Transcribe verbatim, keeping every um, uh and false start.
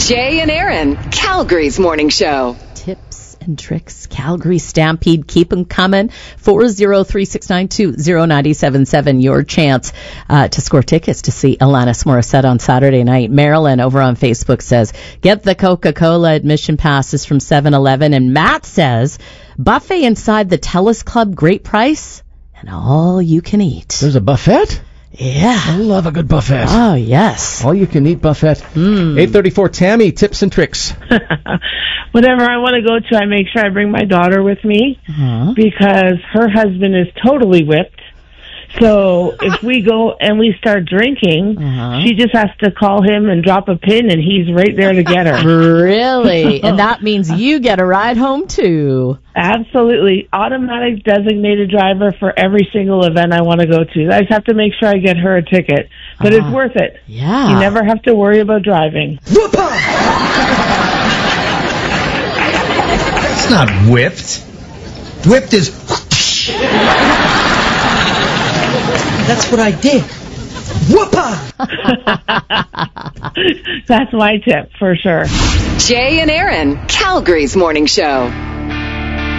Jay and Aaron, Calgary's morning show. Tips and tricks, Calgary Stampede. Keep them coming. four oh three, six nine two, oh nine seven seven. Your chance uh, to score tickets to see Alanis Morissette on Saturday night. Marilyn over on Facebook says, get the Coca-Cola admission passes from seven eleven. And Matt says, buffet inside the Telus Club, great price, and all you can eat. There's a buffet? Yeah. I love a good buffet. Oh, yes. All you can eat buffet. Mm. eight thirty-four, Tammy, tips and tricks. Whatever I want to go to, I make sure I bring my daughter with me Uh-huh. because her husband is totally whipped. So if we go and we start drinking, Uh-huh. she just has to call him and drop a pin, and he's right there to get her. Really? And that means you get a ride home, too. Absolutely. Automatic designated driver for every single event I want to go to. I just have to make sure I get her a ticket. But Ah. it's worth it. Yeah. You never have to worry about driving. It's not whipped. Whipped is... That's what I did. Whoopah! That's my tip, for sure. Jay and Aaron, Calgary's morning show.